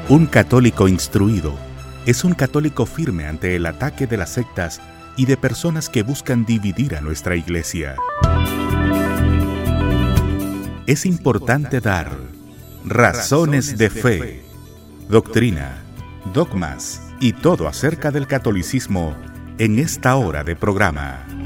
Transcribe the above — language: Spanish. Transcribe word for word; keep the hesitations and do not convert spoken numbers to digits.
Un católico instruido es un católico firme ante el ataque de las sectas y de personas que buscan dividir a nuestra Iglesia. Es importante dar razones de fe, doctrina, dogmas y todo acerca del catolicismo en esta hora de programa.